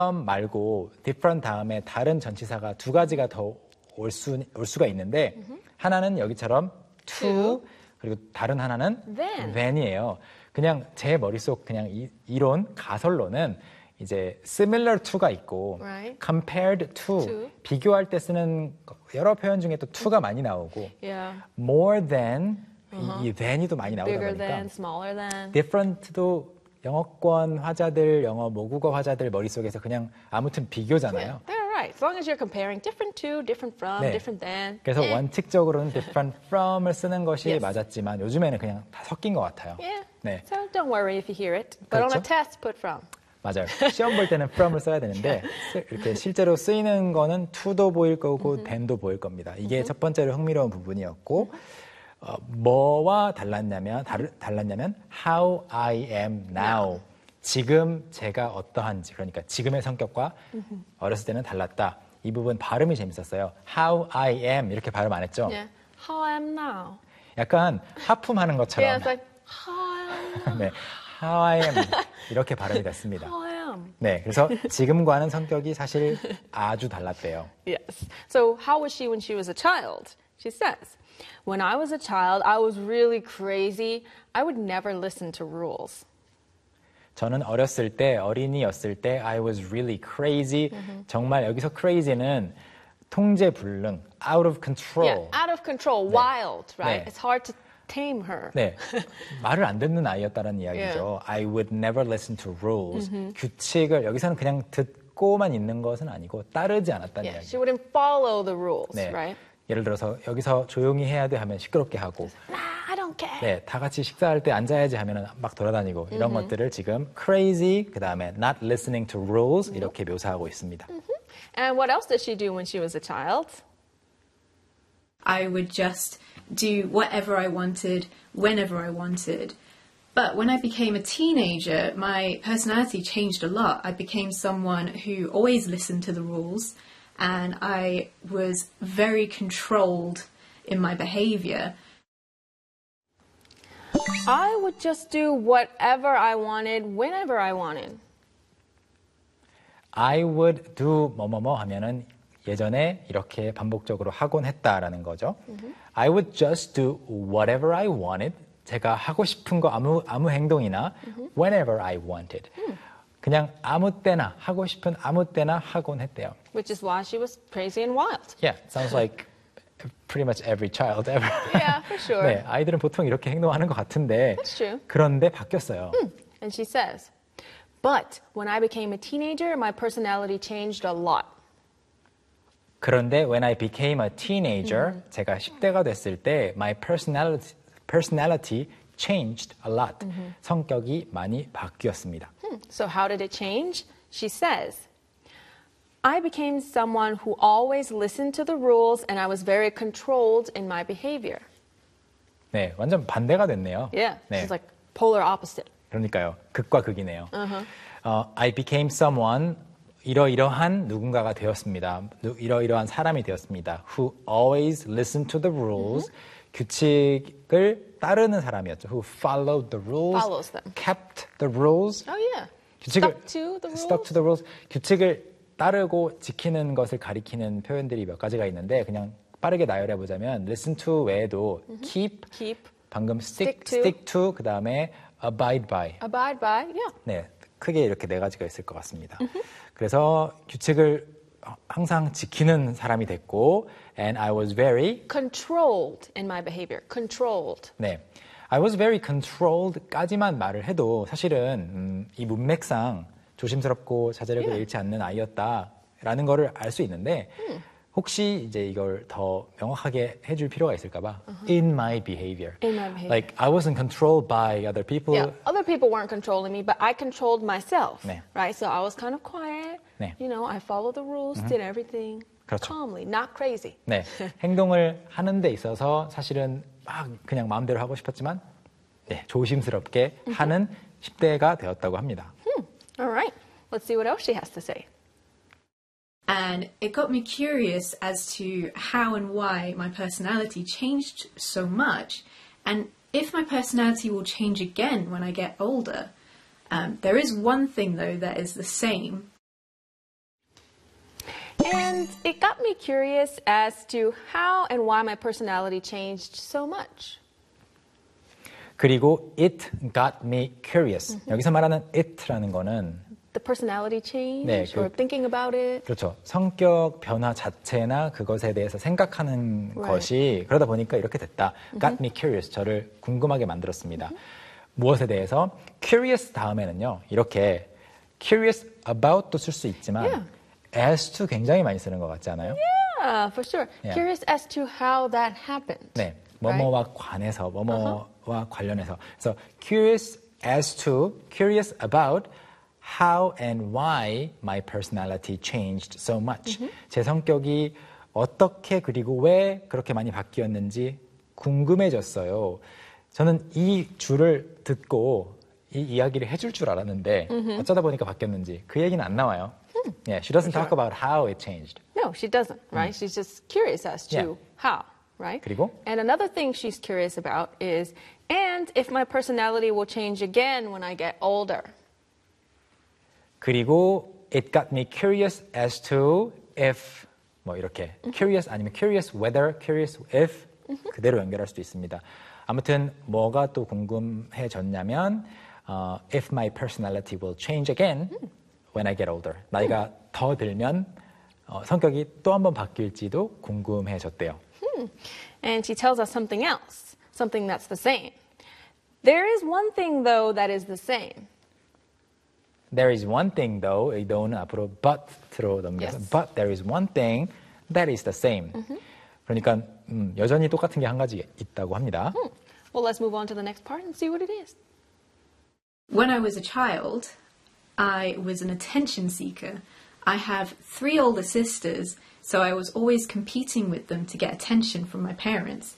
말고 different 다음에 다른 전치사가 두 가지가 더 올 수가 있는데 하나는 여기처럼 to 그리고 다른 하나는 then이에요. 그냥 제 머릿속 그냥 이론 가설로는 이제 similar to가 있고 Right. compared to 비교할 때 쓰는 여러 표현 중에 또 to가 많이 나오고 Yeah. more than 이 than이 또 많이 나오다 Bigger 보니까 than, smaller than. different도 영어권 화자들, 영어 모국어 화자들 머릿속에서 그냥 아무튼 비교잖아요. They're right. As long as you're comparing different to, different from, 네. different than. 그래서 원칙적으로는 different from을 쓰는 것이 Yes. 맞았지만 요즘에는 그냥 다 섞인 것 같아요. Yeah. 네, So don't worry if you hear it. But on a 그렇죠? test, put from. 맞아요. 시험 볼 때는 from을 써야 되는데 이렇게 실제로 쓰이는 거는 to도 보일 거고 than도 보일 겁니다. 이게 첫 번째로 흥미로운 부분이었고 뭐와 달랐냐면 how I am now. 지금 제가 어떠한지 그러니까 지금의 성격과 어렸을 때는 달랐다. 이 부분 발음이 재밌었어요. How I am 이렇게 발음 안 했죠? Yeah. How I am now. 약간 하품하는 것처럼 Yeah, it's like, how I am now. 네, How I am 이렇게 발음이 됐습니다. How I am. 네, 그래서 지금과는 성격이 사실 아주 달랐대요. Yes. So how was she when she was a child? She says, when I was a child, I was really crazy. I would never listen to rules. 저는 어렸을 때, 어린이였을 때 I was really crazy. 정말 여기서 crazy는 통제 불능, out of control. Yeah, out of control, wild, right? 네. It's hard to tame her. 네, 말을 안 듣는 아이였다는 이야기죠. I would never listen to rules. 규칙을 여기서는 그냥 듣고만 있는 것은 아니고 따르지 않았다는 Yeah, 이야기. she wouldn't follow the rules, 네, right? 예를 들어서 여기서 조용히 해야 돼 하면 시끄럽게 하고 Nah, I don't care. 네, 다 같이 식사할 때 앉아야지 하면 막 돌아다니고 이런 것들을 지금 crazy, 그 다음에 not listening to rules 이렇게 묘사하고 있습니다. And what else did she do when she was a child? I would just do whatever I wanted, whenever I wanted. But when I became a teenager, my personality changed a lot. I became someone who always listened to the rules, and I was very controlled in my behavior. I would just do whatever I wanted, whenever I wanted. I would do 뭐뭐뭐 하면은 예전에 이렇게 반복적으로 하곤 했다라는 거죠. I would just do whatever I wanted. 제가 하고 싶은 거 아무 행동이나 whenever I wanted. 그냥 아무 때나 하고 싶은 아무 때나 하곤 했대요. Which is why she was crazy and wild. Yeah, sounds like pretty much every child ever. Yeah, for sure. 네, 아이들은 보통 이렇게 행동하는 것 같은데 That's true. 그런데 바뀌었어요. And she says, but when I became a teenager, my personality changed a lot. 그런데 when I became a teenager, 제가 10대가 됐을 때 my personality changed a lot. 성격이 많이 바뀌었습니다. So how did it change? She says, I became someone who always listened to the rules and I was very controlled in my behavior. 네, 완전 반대가 됐네요. Yeah, 네, she's like polar opposite. 그러니까요. 극과 극이네요. I became someone 이러이러한 누군가가 되었습니다. 이러이러한 사람이 되었습니다. Who always listened to the rules. 규칙을 따르는 사람이었죠. Who followed the rules. Follows them. Kept the rules. Oh yeah. 규칙을 Stuck to the rules. Stuck to the rules. 규칙을 따르고 지키는 것을 가리키는 표현들이 몇 가지가 있는데 그냥 빠르게 나열해 보자면 listen to 외에도 keep, 방금 stick to 그다음에 abide by. Abide by, yeah. 네, 크게 이렇게 네 가지가 있을 것 같습니다. 그래서 규칙을 항상 지키는 사람이 됐고 and I was very Controlled in my behavior. Controlled. 네, I was very controlled까지만 말을 해도 사실은 이 문맥상 조심스럽고 자제력을 잃지 않는 아이였다라는 거를 알 수 있는데 혹시 이제 이걸 더 명확하게 해줄 필요가 있을까봐 in my behavior. In my behavior. Like I wasn't controlled by other people. Yeah, other people weren't controlling me, but I controlled myself. 네. Right? So I was kind of quiet. 네. You know, I followed the rules, did everything 그렇죠. calmly, not crazy. 네, 행동을 하는 데 있어서 사실은 막 그냥 마음대로 하고 싶었지만 네, 조심스럽게 하는 10대가 되었다고 합니다. All right. Let's see what else she has to say. And it got me curious as to how and why my personality changed so much, and if my personality will change again when I get older. There is one thing, though, that is the same. And it got me curious as to how and why my personality changed so much. 그리고 it got me curious. 여기서 말하는 it라는 거는 The personality change 네, or thinking about it. 그렇죠. 성격 변화 자체나 그것에 대해서 생각하는 Right. 것이 그러다 보니까 이렇게 됐다. Got me curious. 저를 궁금하게 만들었습니다. 무엇에 대해서? Curious 다음에는요. 이렇게 curious about도 쓸 수 있지만 Yeah. as to 굉장히 많이 쓰는 것 같지 않아요? Yeah, for sure. Yeah. Curious as to how that happened. 네. 뭐뭐와 관해서, 뭐뭐와 관련해서. 그래서 curious as to, curious about how and why my personality changed so much. 제 성격이 어떻게 그리고 왜 그렇게 많이 바뀌었는지 궁금해졌어요. 저는 이 줄을 듣고 이 이야기를 해줄 줄 알았는데 어쩌다 보니까 바뀌었는지 그 얘기는 안 나와요. Yeah, she doesn't talk about how it changed. No, she doesn't, right? She's just curious as to Yeah. how, right? 그리고? And another thing she's curious about is, and if my personality will change again when I get older. 그리고 it got me curious as to if 뭐 이렇게 curious 아니면 curious whether, curious if 그대로 연결할 수도 있습니다. 아무튼 뭐가 또 궁금해졌냐면 if my personality will change again when I get older. 나이가 더 들면 성격이 또 한 번 바뀔지도 궁금해졌대요. And she tells us something else, something that's the same. There is one thing, though, that is the same. There is one thing though, 이 though는 앞으로 but로 넘겨서 Yes. but there is one thing that is the same. 그러니까 여전히 똑같은 게 한 가지 있다고 합니다. Well, let's move on to the next part and see what it is. When I was a child, I was an attention seeker. I have 3 older sisters, so I was always competing with them to get attention from my parents.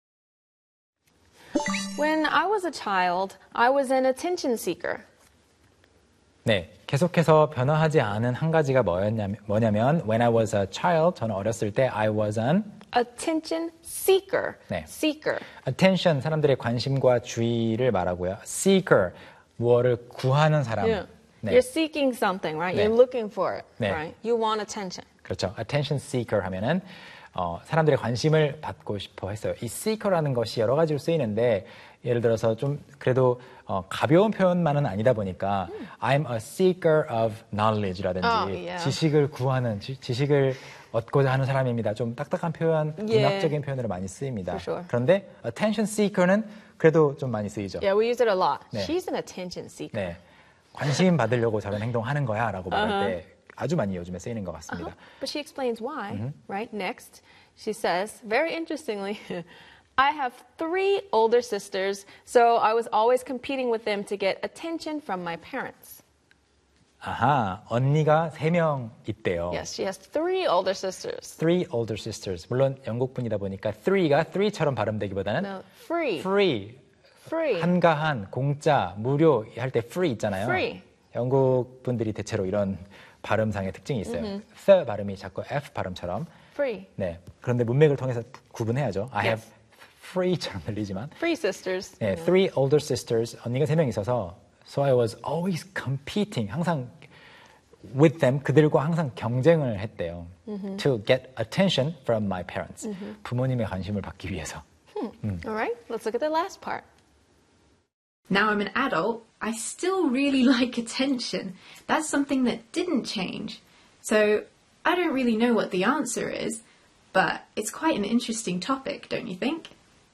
When I was a child, I was an attention seeker. 네, 계속해서 변화하지 않은 한 가지가 뭐냐면 when I was a child, 저는 어렸을 때 I was an Attention seeker. 네. Seeker. attention, 사람들의 관심과 주의를 말하고요. seeker, 무엇을 구하는 사람. Yeah. 네, You're seeking something, right? 네. You're looking for it, 네. right? You want attention. 그렇죠. attention seeker 하면은 사람들의 관심을 받고 싶어 했어요. 이 seeker라는 것이 여러 가지로 쓰이는데 예를 들어서 좀 그래도 가벼운 표현만은 아니다 보니까 I'm a seeker of knowledge라든지 yeah. 지식을 구하는 지식을 얻고자 하는 사람입니다. 좀 딱딱한 표현, Yeah. 문학적인 표현으로 많이 쓰입니다. For sure. 그런데 attention seeker는 그래도 좀 많이 쓰이죠. Yeah, we use it a lot. 네. She's an attention seeker. 네, 관심 받으려고 저런 행동하는 거야라고 말할 때 아주 많이 요즘에 쓰이는 것 같습니다. But she explains why, right? Next, she says, very interestingly, I have 3 older sisters, so I was always competing with them to get attention from my parents. 아하, 언니가 3명 있대요. Yes, she has 3 older sisters. 3 older sisters. 물론 영국 분이다 보니까 3가 3처럼 발음되기보다는 No, free. free, Free. 한가한, 공짜, 무료 할 때 free 있잖아요. Free. 영국 분들이 대체로 이런 발음상의 특징이 있어요. th 발음이 자꾸 f 발음처럼. Free. 네. 그런데 문맥을 통해서 구분해야죠. I have Yes. free처럼 들리지만. Free sisters. 네, 3 older sisters. 언니가 3명 있어서 so I was always competing. 항상 with them. 그들과 항상 경쟁을 했대요. To get attention from my parents. 부모님의 관심을 받기 위해서. All right, let's look at the last part. Now I'm an adult, I still really like attention. That's something that didn't change. So I don't really know what the answer is, but it's quite an interesting topic, don't you think?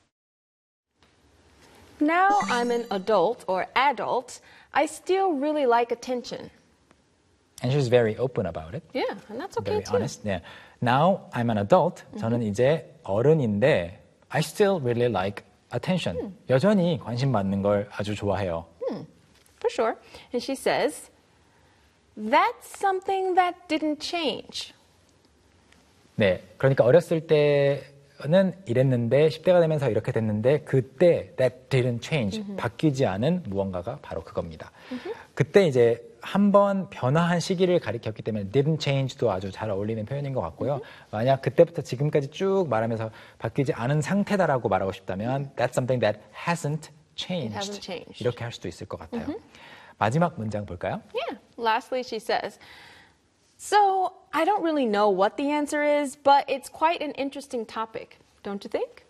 Now I'm an adult or adult, I still really like attention. And she's very open about it. Yeah, and that's okay Very too. honest. 네. Now I'm an adult. 저는 이제 어른인데 I still really like attention. 여전히 관심 받는 걸 아주 좋아해요. For sure. And she says, that's something that didn't change. 네, 그러니까 어렸을 때는 이랬는데 10대가 되면서 이렇게 됐는데 그때 that didn't change, 바뀌지 않은 무언가가 바로 그겁니다. 그때 이제 한번 변화한 시기를 가리켰기 때문에 didn't change도 아주 잘 어울리는 표현인 것 같고요. 만약 그때부터 지금까지 쭉 말하면서 바뀌지 않은 상태다라고 말하고 싶다면 that's something that hasn't changed. It hasn't changed. 이렇게 할 수도 있을 것 같아요. 마지막 문장 볼까요? Yeah. Lastly, she says, so I don't really know what the answer is, but it's quite an interesting topic, don't you think?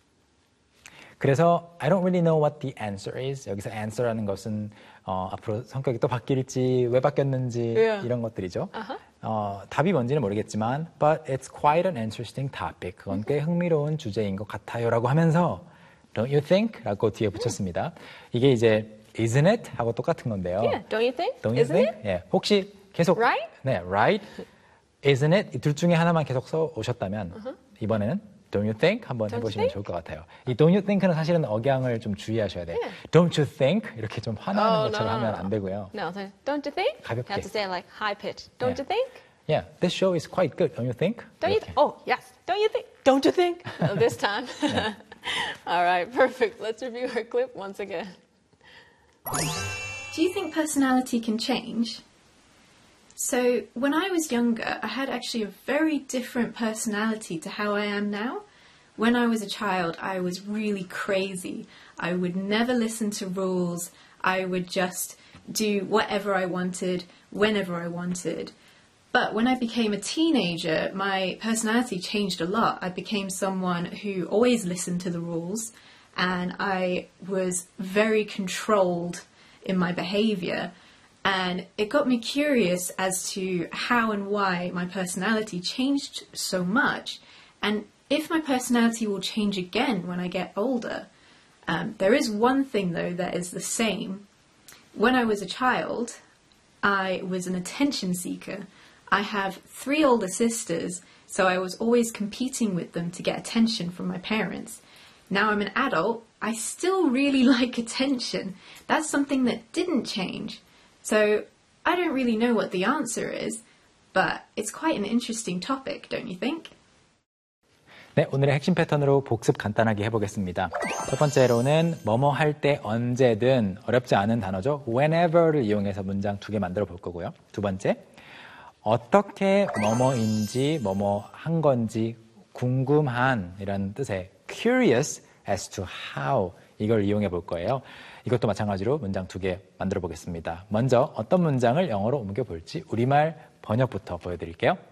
그래서 I don't really know what the answer is. 여기서 answer라는 것은 앞으로 성격이 또 바뀔지, 왜 바뀌었는지 이런 것들이죠. 답이 뭔지는 모르겠지만 but it's quite an interesting topic. 그건 꽤 흥미로운 주제인 것 같아요라고 하면서 don't you think? 라고 뒤에 붙였습니다. 이게 이제 isn't it? 하고 똑같은 건데요. Yeah, don't you think? Don't you Isn't think? 예, 혹시 계속 Right? 네, right? Isn't it? 이 둘 중에 하나만 계속 써 오셨다면 이번에는 Don't you think? 한번 Don't you 해보시면 think? 좋을 것 같아요. 이 Don't you think는 사실은 억양을 좀 주의하셔야 돼요. Don't you think? 이렇게 좀 화나는 것처럼 하면 안 되고요. No, so don't you think? 가볍게. You have to say it like high pitch. Don't Yeah. you think? Yeah, this show is quite good. Don't you think? Don't you? 이렇게. Oh, yes. Don't you think? Don't you think? This time. All right, perfect. Let's review our clip once again. Do you think personality can change? So, when I was younger, I had actually a very different personality to how I am now. When I was a child, I was really crazy. I would never listen to rules. I would just do whatever I wanted, whenever I wanted. But when I became a teenager, my personality changed a lot. I became someone who always listened to the rules, and I was very controlled in my behavior. And it got me curious as to how and why my personality changed so much, and if my personality will change again when I get older. There is one thing, though, that is the same. When I was a child, I was an attention seeker. I have 3 older sisters, so I was always competing with them to get attention from my parents. Now I'm an adult, I still really like attention. That's something that didn't change. So I don't really know what the answer is, but it's quite an interesting topic, don't you think? 네, 오늘의 핵심 패턴으로 복습 간단하게 해보겠습니다. 첫 번째로는 뭐뭐 할 때 언제든 어렵지 않은 단어죠. whenever를 이용해서 문장 2개 만들어 볼 거고요. 두 번째, 어떻게 뭐뭐인지 뭐뭐 한 건지 궁금한 이라는 뜻의 curious as to how 이걸 이용해 볼 거예요. 이것도 마찬가지로 문장 2개 만들어 보겠습니다. 먼저 어떤 문장을 영어로 옮겨 볼지 우리말 번역부터 보여드릴게요.